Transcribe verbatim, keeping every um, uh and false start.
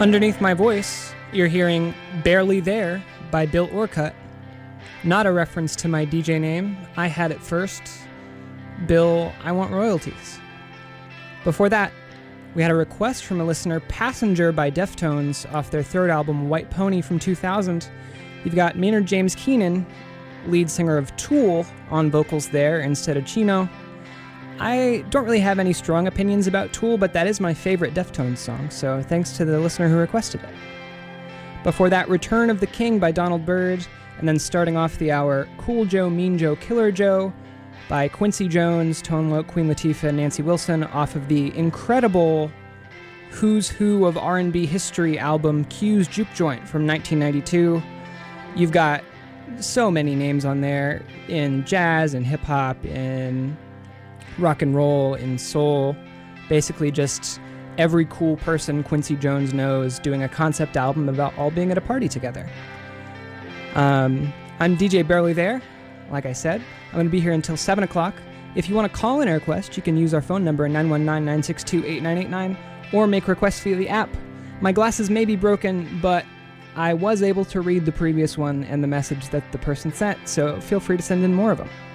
Underneath my voice, you're hearing Barely There by Bill Orcutt. Not a reference to my D J name. I had it first. Bill, I Want Royalties. Before that, we had a request from a listener, Passenger by Deftones, off their third album, White Pony, from two thousand. You've got Maynard James Keenan, lead singer of Tool, on vocals there instead of Chino. I don't really have any strong opinions about Tool, but that is my favorite Deftones song, so thanks to the listener who requested it. Before that, Return of the King by Donald Byrd, and then starting off the hour, Cool Joe, Mean Joe, Killer Joe by Quincy Jones, Tone Loc, Queen Latifah, and Nancy Wilson, off of the incredible Who's Who of R and B History album Q's Juke Joint from nineteen ninety-two. You've got so many names on there in jazz and hip-hop, in rock and roll, in soul, basically just every cool person Quincy Jones knows doing a concept album about all being at a party together. Um, I'm D J Barely There. Like I said, I'm going to be here until seven o'clock. If you want to call in a request, you can use our phone number, nine one nine, nine six two, eight nine eight nine, or make requests via the app. My glasses may be broken, but I was able to read the previous one and the message that the person sent, so feel free to send in more of them.